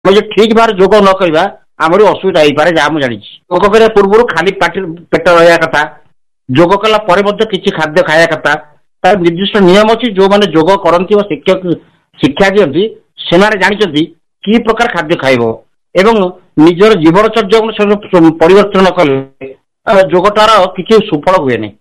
जो ठीक भाव जोग न करवा आमरी असुविधा हो पाए जहाँ मुझे जानी जोग करने पूर्व खाली पाटी पेट रहा कथा जोग कला किसी खाद्य खाया कथा तार निर्दिष्ट नियम अच्छी जो मैंने जोग करती शिक्षक शिक्षा दिखती से जानते कि प्रकार खाद्य खाइब एवं निजर जीवनचर्या परिवर्तन कले जोगटार किसी सुफल हुए नहीं।